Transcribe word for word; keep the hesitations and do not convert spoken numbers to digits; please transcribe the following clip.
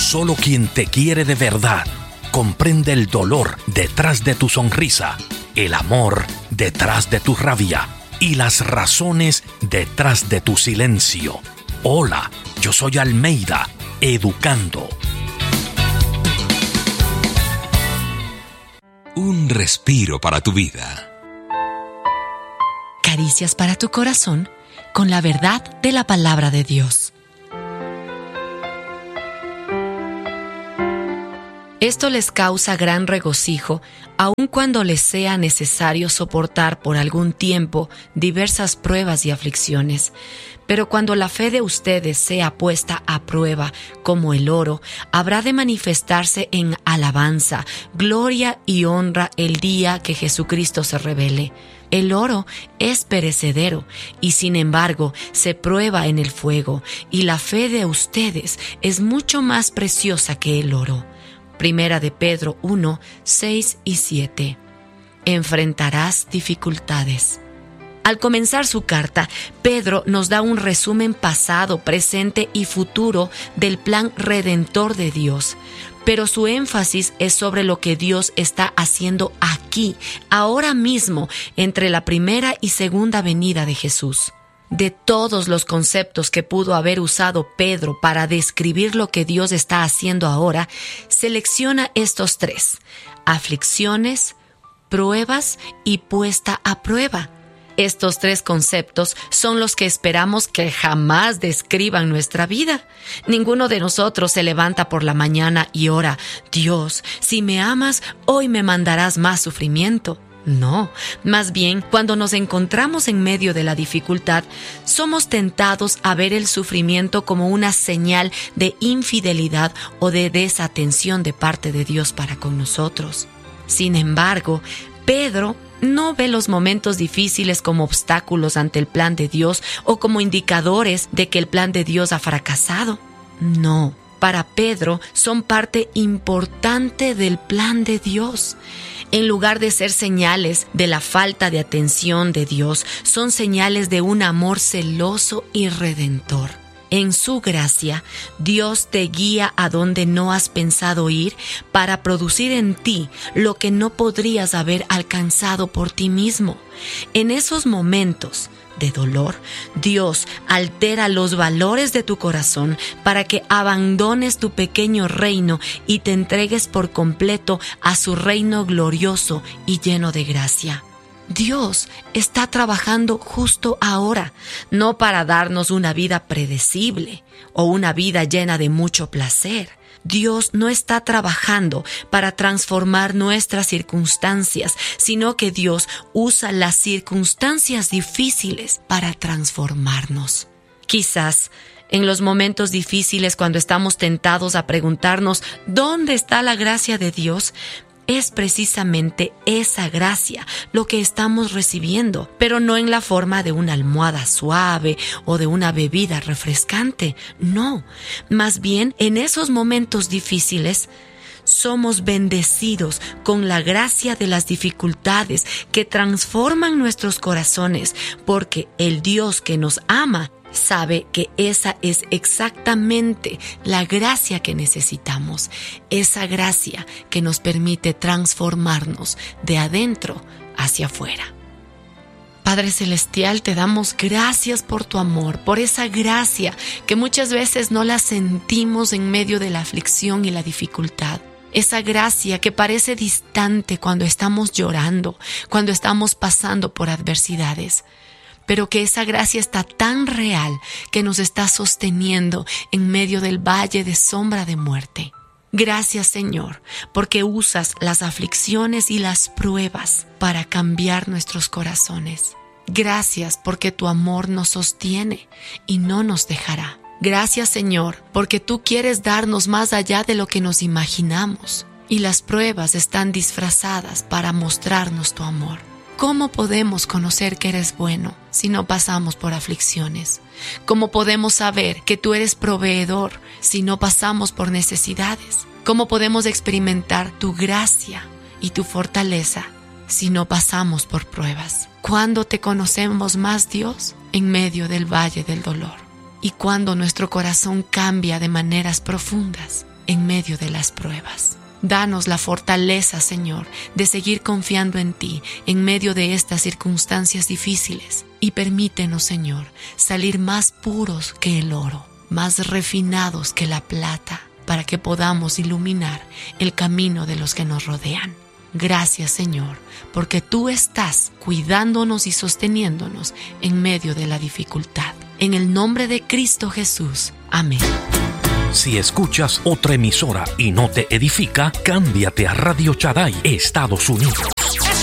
Solo quien te quiere de verdad comprende el dolor detrás de tu sonrisa, el amor detrás de tu rabia y las razones detrás de tu silencio. Hola, yo soy Almeida, educando. Un respiro para tu vida. Caricias para tu corazón con la verdad de la palabra de Dios. Esto les causa gran regocijo, aun cuando les sea necesario soportar por algún tiempo diversas pruebas y aflicciones. Pero cuando la fe de ustedes sea puesta a prueba, como el oro, habrá de manifestarse en alabanza, gloria y honra el día que Jesucristo se revele. El oro es perecedero y sin embargo se prueba en el fuego, y la fe de ustedes es mucho más preciosa que el oro. Primera de Pedro uno, seis y siete. Enfrentarás dificultades. Al comenzar su carta, Pedro nos da un resumen pasado, presente y futuro del plan redentor de Dios. Pero su énfasis es sobre lo que Dios está haciendo aquí, ahora mismo, entre la primera y segunda venida de Jesús. De todos los conceptos que pudo haber usado Pedro para describir lo que Dios está haciendo ahora, selecciona estos tres: aflicciones, pruebas y puesta a prueba. Estos tres conceptos son los que esperamos que jamás describan nuestra vida. Ninguno de nosotros se levanta por la mañana y ora: Dios, si me amas, hoy me mandarás más sufrimiento. No, más bien, cuando nos encontramos en medio de la dificultad, somos tentados a ver el sufrimiento como una señal de infidelidad o de desatención de parte de Dios para con nosotros. Sin embargo, Pedro no ve los momentos difíciles como obstáculos ante el plan de Dios o como indicadores de que el plan de Dios ha fracasado. No. Para Pedro son parte importante del plan de Dios. En lugar de ser señales de la falta de atención de Dios, son señales de un amor celoso y redentor. En su gracia, Dios te guía a donde no has pensado ir para producir en ti lo que no podrías haber alcanzado por ti mismo. En esos momentos de dolor, Dios altera los valores de tu corazón para que abandones tu pequeño reino y te entregues por completo a su reino glorioso y lleno de gracia. Dios está trabajando justo ahora, no para darnos una vida predecible o una vida llena de mucho placer. Dios no está trabajando para transformar nuestras circunstancias, sino que Dios usa las circunstancias difíciles para transformarnos. Quizás en los momentos difíciles, cuando estamos tentados a preguntarnos ¿dónde está la gracia de Dios?, es precisamente esa gracia lo que estamos recibiendo, pero no en la forma de una almohada suave o de una bebida refrescante. No, más bien en esos momentos difíciles somos bendecidos con la gracia de las dificultades que transforman nuestros corazones, porque el Dios que nos ama sabe que esa es exactamente la gracia que necesitamos, esa gracia que nos permite transformarnos de adentro hacia afuera. Padre Celestial, te damos gracias por tu amor, por esa gracia que muchas veces no la sentimos en medio de la aflicción y la dificultad. Esa gracia que parece distante cuando estamos llorando, cuando estamos pasando por adversidades. Pero que esa gracia está tan real que nos está sosteniendo en medio del valle de sombra de muerte. Gracias, Señor, porque usas las aflicciones y las pruebas para cambiar nuestros corazones. Gracias porque tu amor nos sostiene y no nos dejará. Gracias, Señor, porque tú quieres darnos más allá de lo que nos imaginamos, y las pruebas están disfrazadas para mostrarnos tu amor. ¿Cómo podemos conocer que eres bueno si no pasamos por aflicciones? ¿Cómo podemos saber que tú eres proveedor si no pasamos por necesidades? ¿Cómo podemos experimentar tu gracia y tu fortaleza si no pasamos por pruebas? ¿Cuándo te conocemos más, Dios? En medio del valle del dolor. Y cuando nuestro corazón cambia de maneras profundas, en medio de las pruebas. Danos la fortaleza, Señor, de seguir confiando en ti en medio de estas circunstancias difíciles. Y permítenos, Señor, salir más puros que el oro, más refinados que la plata, para que podamos iluminar el camino de los que nos rodean. Gracias, Señor, porque tú estás cuidándonos y sosteniéndonos en medio de la dificultad. En el nombre de Cristo Jesús. Amén. Si escuchas otra emisora y no te edifica, cámbiate a Radio Shaddai, Estados Unidos.